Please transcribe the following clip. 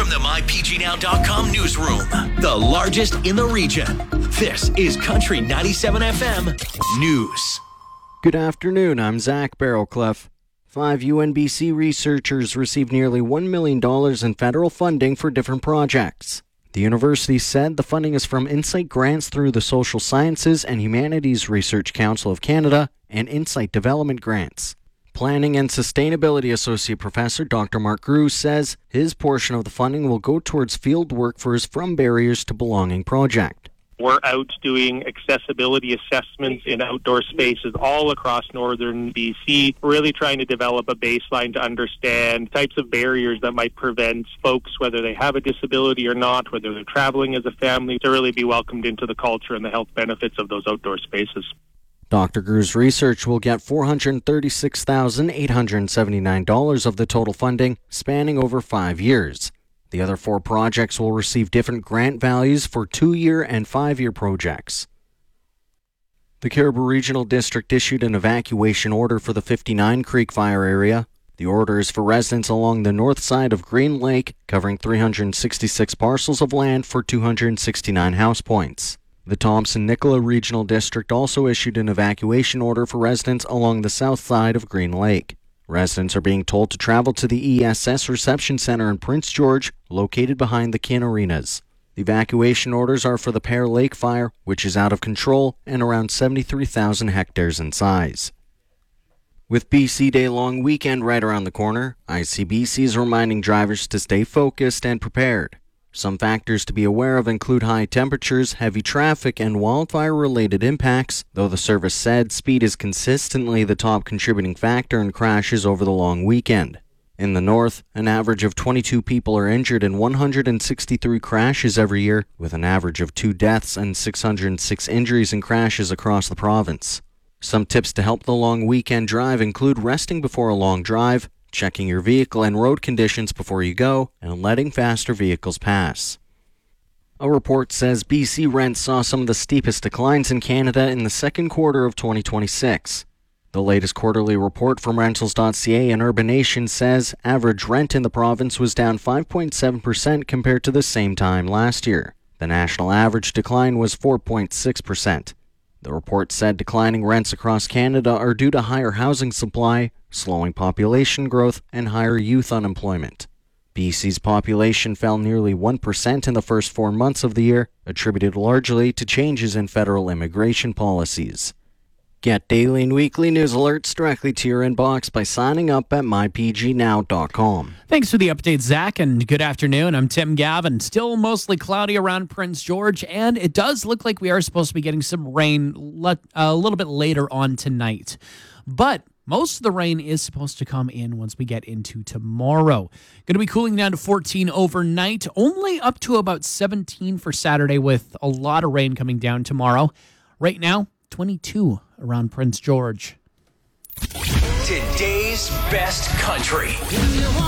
the MyPGNow.com newsroom, the largest in the region. This is Country 97 FM News. Good afternoon, I'm Zach Barrowcliff. 5 UNBC researchers received nearly $1 million in federal funding for different projects. The university said the funding is from Insight grants through the Social Sciences and Humanities Research Council of Canada and Insight Development grants. Planning and Sustainability Associate Professor Dr. Mark Grew says his portion of the funding will go towards field work for his From Barriers to Belonging project. We're out doing accessibility assessments in outdoor spaces all across northern BC, really trying to develop a baseline to understand types of barriers that might prevent folks, whether they have a disability or not, whether they're traveling as a family, to really be welcomed into the culture and the health benefits of those outdoor spaces. Dr. Grew's research will get $436,879 of the total funding, spanning over 5 years. The other 4 projects will receive different grant values for 2-year and 5-year projects. The Caribou Regional District issued an evacuation order for the 59 Creek Fire area. The order is for residents along the north side of Green Lake, covering 366 parcels of land for 269 house points. The Thompson-Nicola Regional District also issued an evacuation order for residents along the south side of Green Lake. Residents are being told to travel to the ESS Reception Center in Prince George, located behind the Kin Arenas. The evacuation orders are for the Pear Lake Fire, which is out of control and around 73,000 hectares in size. With BC Day long weekend right around the corner, ICBC is reminding drivers to stay focused and prepared. Some factors to be aware of include high temperatures, heavy traffic, and wildfire-related impacts, though the service said speed is consistently the top contributing factor in crashes over the long weekend. In the north, an average of 22 people are injured in 163 crashes every year, with an average of 2 deaths and 606 injuries in crashes across the province. Some tips to help the long weekend drive include resting before a long drive, checking your vehicle and road conditions before you go, and letting faster vehicles pass. A report says BC rents saw some of the steepest declines in Canada in the second quarter of 2026. The latest quarterly report from Rentals.ca and Urbanation says average rent in the province was down 5.7% compared to the same time last year. The national average decline was 4.6%. The report said declining rents across Canada are due to higher housing supply, slowing population growth, and higher youth unemployment. BC's population fell nearly 1% in the first 4 months of the year, attributed largely to changes in federal immigration policies. Get daily and weekly news alerts directly to your inbox by signing up at mypgnow.com. Thanks for the update, Zach, and good afternoon. I'm Tim Gavin. Still mostly cloudy around Prince George, and it does look like we are supposed to be getting some rain a little bit later on tonight. But most of the rain is supposed to come in once we get into tomorrow. Going to be cooling down to 14 overnight, only up to about 17 for Saturday with a lot of rain coming down tomorrow. Right now, 22 around Prince George. Today's best country.